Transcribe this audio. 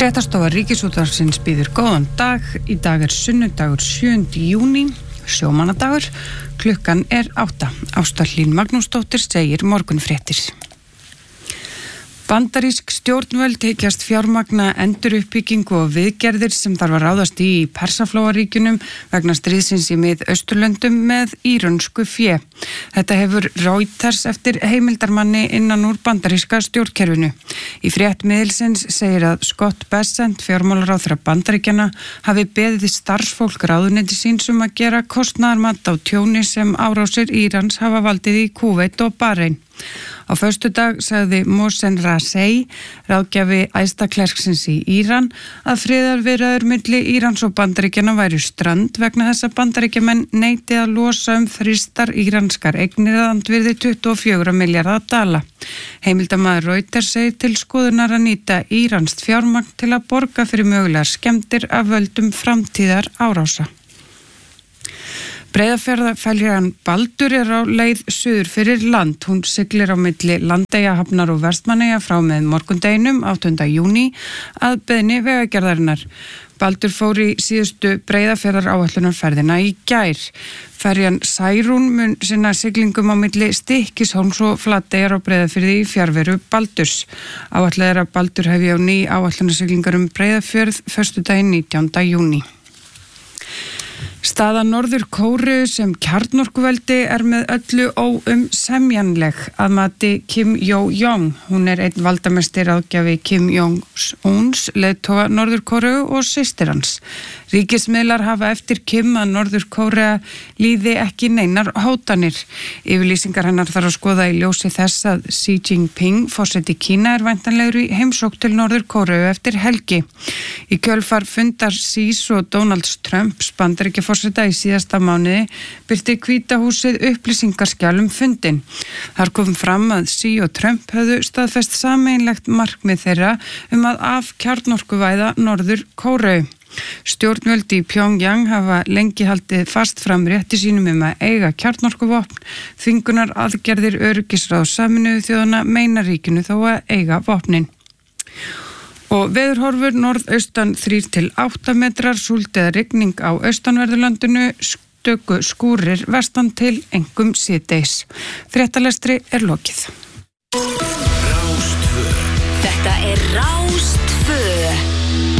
Fréttastofa Ríkisútvarpsins býður góðan dag. Í dag sunnudagur 7. júní, sjómannadagur. Klukkan 8. Ásta Hlín Magnúsdóttir segir morgunfréttir. Bandarísk stjórnvöld hyggjast fjármagna enduruppbyggingu og viðgerðir sem þarf að ráðast í Persaflóaríkjunum vegna stríðsins í Mið-Austurlöndum með írönsku fé. Þetta hefur Reuters eftir heimildarmanni innan úr bandaríska stjórnkerfinu. Í frétt miðilsins segir að Scott Bessent, fjármálaráðherra Bandaríkjanna, hafi beðið starfsfólk ráðuneyti síns að gera kostnaðarmat á tjóni sem árásir Írans hafa valdið í Kúveit og Barein. Á föstudag sagði Mohsen Rasei, ráðgjafi æðsta klerksins í Íran, að friðarviðræður milli Írans og Bandaríkjanna væru strand vegna þess að Bandaríkjamenn neiti að losa frystar íranskar eignir að andvirði 24 milljarða dala. Heimildamaður Reuters segir til skoðunar að nýta íranskt fjármagn til að borga fyrir mögulegar skemmdir af völdum framtíðar árása. Breiðafjarðarferjan Baldur á leið suður fyrir land. Hún siglir á milli Landeyjahafnar og Vestmannaeyja frá með morgundeginum 8. júní að beiðni vegagerðarinnar. Baldur fór í síðustu Breiðafjarðaráætlunarferðina í gær. Ferjan Særún mun sinna siglingum á milli Stykkishólms og Flateyjar á Breiðafirði í fjarveru Baldurs. Áætlað að Baldur hefji á ný áætlunarsiglingar Breiðafjörð föstudaginn 19. júní. Staða Norður Kóreu sem kjarnorkuveldi með öllu óumsemjanleg að mati Kim Yo-jong. Hún einn valdamesti ráðgjafi Kim Jong-uns, leiðtoga Norður Kóreu og systir hans. Ríkismiðlar hafa eftir Kim að Norður Kórea líði ekki neinar hótanir. Yfirlýsingar hennar þarf að skoða í ljósi þess að Xi Jinping, forseti Kína, væntanlegur í heimsókn til Norður Kóreu eftir helgi. Í kjölfar fundar Xis og Donalds Trumps Bandaríkjaforseta í síðasta mánuði birti Hvíta húsið upplýsingaskjal fundinn. Þar kom fram að Xi og Trump höfðu staðfest sameiginlegt markmið þeirra að afkjarnorkuvæða Norður Kóreu. Stjórnvöld í Pjongjang hafa lengi haldið fast fram rétti sínum að eiga kjarnorkuvopn. Þvingunar aðgerðir öryggisráðs Sameinuðu þjóðanna meina ríkinu þó að eiga vopnin. Og veðurhorfur norðaustan 3 til 8 metrar, súld eða rigning á austanverðurlandinu, stöku skúrir vestan til, einkum síðdegis. Fréttalestri lokið. Þetta Rás 2.